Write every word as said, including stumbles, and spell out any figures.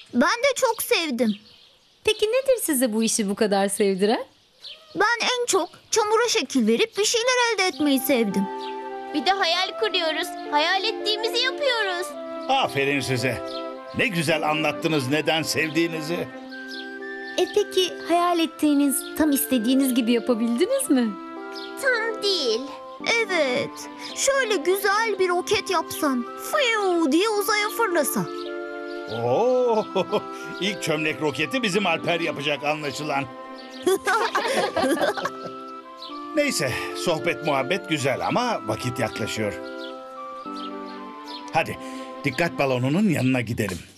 Ben de çok sevdim. Peki nedir size bu işi bu kadar sevdiren? Ben en çok çamura şekil verip bir şeyler elde etmeyi sevdim. Bir de hayal kuruyoruz. Hayal ettiğimizi yapıyoruz. Aferin size. Ne güzel anlattınız neden sevdiğinizi. E peki hayal ettiğiniz, tam istediğiniz gibi yapabildiniz mi? Tam değil. Evet, şöyle güzel bir roket yapsan, fiu diye uzaya fırlasa. Oo, ilk çömlek roketi bizim Alper yapacak anlaşılan. Neyse, sohbet muhabbet güzel ama vakit yaklaşıyor. Hadi, dikkat balonunun yanına gidelim.